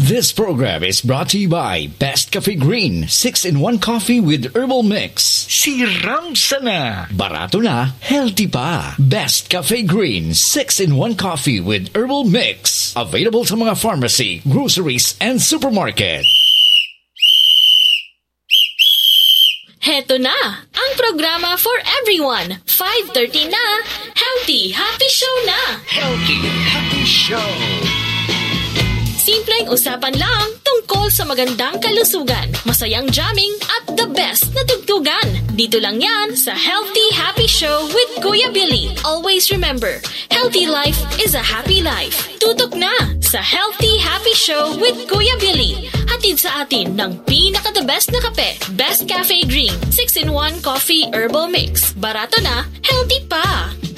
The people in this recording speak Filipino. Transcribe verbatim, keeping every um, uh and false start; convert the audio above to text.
This program is brought to you by Best Cafe Green six in one coffee with herbal mix. Si Ramsa na. Barato na, healthy pa. Best Cafe Green six in one coffee with herbal mix. Available sa mga pharmacy, groceries, and supermarket. Heto na, ang programa for everyone. five thirty na, Healthy Happy Show na. Healthy Happy Show. Simpleng usapan lang tungkol sa magandang kalusugan, masayang jamming at the best na tugtugan. Dito lang yan sa Healthy Happy Show with Kuya Billy. Always remember, healthy life is a happy life. Tutok na sa Healthy Happy Show with Kuya Billy. Hatid sa atin ng pinaka-the best na kape, Best Cafe Green six in one Coffee Herbal Mix. Barato na, healthy pa.